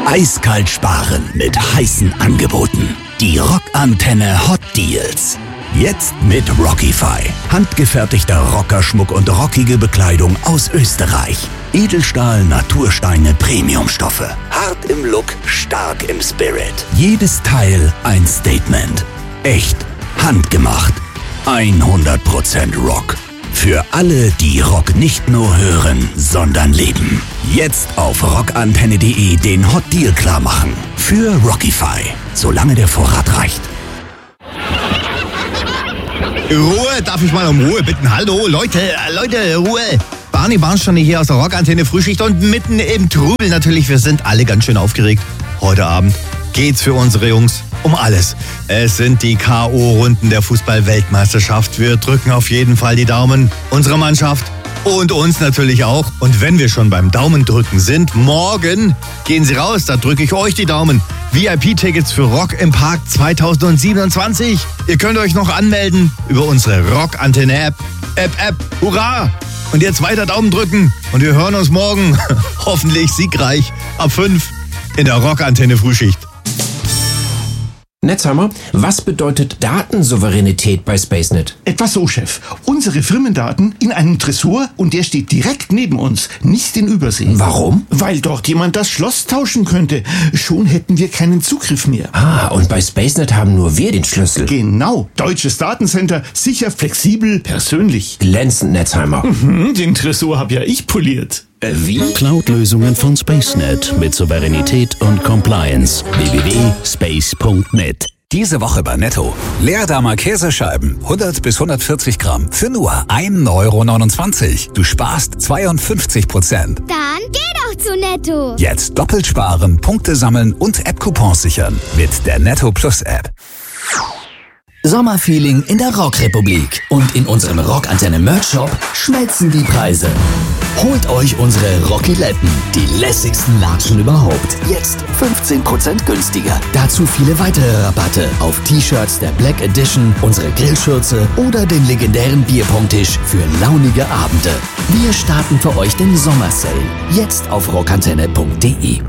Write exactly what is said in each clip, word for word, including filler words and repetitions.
Eiskalt sparen mit heißen Angeboten. Die Rockantenne Hot Deals. Jetzt mit Rockify. Handgefertigter Rockerschmuck und rockige Bekleidung aus Österreich. Edelstahl, Natursteine, Premiumstoffe. Hart im Look, stark im Spirit. Jedes Teil ein Statement. Echt, handgemacht. hundert Prozent Rock. Für alle, die Rock nicht nur hören, sondern leben. Jetzt auf rockantenne punkt de den Hot Deal klar machen. Für Rockify. Solange der Vorrat reicht. Ruhe, darf ich mal um Ruhe bitten? Hallo, Leute, Leute, Ruhe. Barney Barnstein hier aus der Rockantenne Frühschicht und mitten im Trubel natürlich. Wir sind alle ganz schön aufgeregt. Heute Abend geht's für unsere Jungs um alles. Es sind die K O-Runden der Fußball-Weltmeisterschaft. Wir drücken auf jeden Fall die Daumen. Unsere Mannschaft und uns natürlich auch. Und wenn wir schon beim Daumendrücken sind, morgen gehen sie raus. Da drücke ich euch die Daumen. V I P-Tickets für Rock im Park zwanzig siebenundzwanzig. Ihr könnt euch noch anmelden über unsere Rockantenne-App. App, App, hurra! Und jetzt weiter Daumen drücken. Und wir hören uns morgen, hoffentlich siegreich, ab fünf in der Rockantenne Frühschicht. Netzhammer, was bedeutet Datensouveränität bei SpaceNet? Etwa so, Chef. Unsere Firmendaten in einem Tresor und der steht direkt neben uns, nicht in Übersee. Warum? Weil dort jemand das Schloss tauschen könnte. Schon hätten wir keinen Zugriff mehr. Ah, und bei SpaceNet haben nur wir den Schlüssel. Genau. Deutsches Datencenter, sicher, flexibel, persönlich. Glänzend, Netzhammer. Mhm, den Tresor hab ja ich poliert. Äh, wie? Cloud-Lösungen von SpaceNet mit Souveränität und Compliance. w w w punkt space punkt net. Diese Woche bei Netto. Leerdamer Käsescheiben, hundert bis hundertvierzig Gramm, für nur ein Euro neunundzwanzig. Du sparst zweiundfünfzig Prozent. Dann geh doch zu Netto. Jetzt doppelt sparen, Punkte sammeln und App-Coupons sichern. Mit der Netto Plus App. Sommerfeeling in der Rockrepublik. Und in unserem Rockantenne Merch Shop schmelzen die Preise. Holt euch unsere Rockiletten, die lässigsten Latschen überhaupt. Jetzt fünfzehn Prozent günstiger. Dazu viele weitere Rabatte auf T-Shirts der Black Edition, unsere Grillschürze oder den legendären Bierpongtisch für launige Abende. Wir starten für euch den Sommersale. Jetzt auf rockantenne punkt de.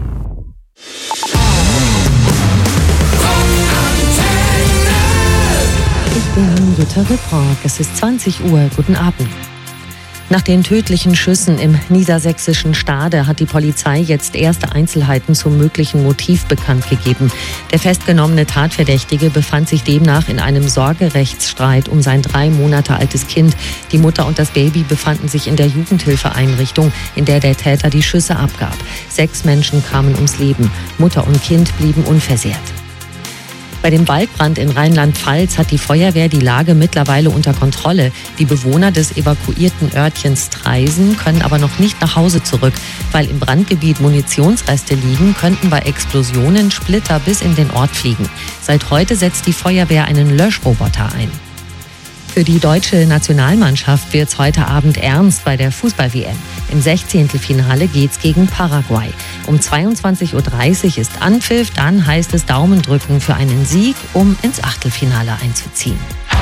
Ich bin Jutta Ripprock. Es ist zwanzig Uhr. Guten Abend. Nach den tödlichen Schüssen im niedersächsischen Stade hat die Polizei jetzt erste Einzelheiten zum möglichen Motiv bekannt gegeben. Der festgenommene Tatverdächtige befand sich demnach in einem Sorgerechtsstreit um sein drei Monate altes Kind. Die Mutter und das Baby befanden sich in der Jugendhilfeeinrichtung, in der der Täter die Schüsse abgab. Sechs Menschen kamen ums Leben. Mutter und Kind blieben unversehrt. Bei dem Waldbrand in Rheinland-Pfalz hat die Feuerwehr die Lage mittlerweile unter Kontrolle. Die Bewohner des evakuierten Örtchens Traisen können aber noch nicht nach Hause zurück. Weil im Brandgebiet Munitionsreste liegen, könnten bei Explosionen Splitter bis in den Ort fliegen. Seit heute setzt die Feuerwehr einen Löschroboter ein. Für die deutsche Nationalmannschaft wird's heute Abend ernst bei der Fußball-W M. Im Sechzehntelfinale geht's gegen Paraguay. Um zweiundzwanzig Uhr dreißig ist Anpfiff, dann heißt es Daumendrücken für einen Sieg, um ins Achtelfinale einzuziehen.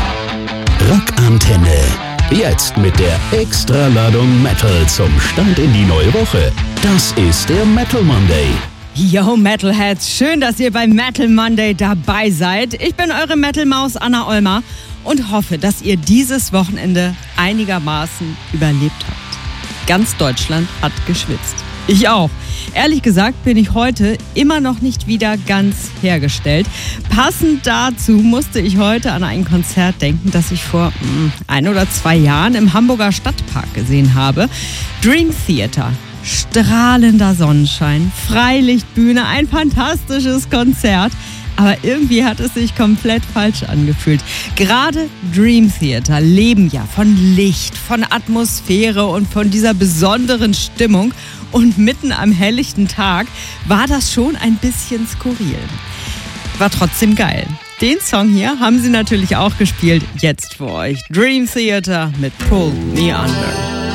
Rockantenne. Jetzt mit der Extraladung Metal zum Start in die neue Woche. Das ist der Metal Monday. Yo Metalheads, schön, dass ihr beim Metal Monday dabei seid. Ich bin eure Metal-Maus Anna Olmer und hoffe, dass ihr dieses Wochenende einigermaßen überlebt habt. Ganz Deutschland hat geschwitzt. Ich auch. Ehrlich gesagt bin ich heute immer noch nicht wieder ganz hergestellt. Passend dazu musste ich heute an ein Konzert denken, das ich vor mh, ein oder zwei Jahren im Hamburger Stadtpark gesehen habe. Dream Theater. Strahlender Sonnenschein, Freilichtbühne, ein fantastisches Konzert. Aber irgendwie hat es sich komplett falsch angefühlt. Gerade Dream Theater leben ja von Licht, von Atmosphäre und von dieser besonderen Stimmung. Und mitten am helllichten Tag war das schon ein bisschen skurril. War trotzdem geil. Den Song hier haben sie natürlich auch gespielt. Jetzt für euch Dream Theater mit Pull Me Under.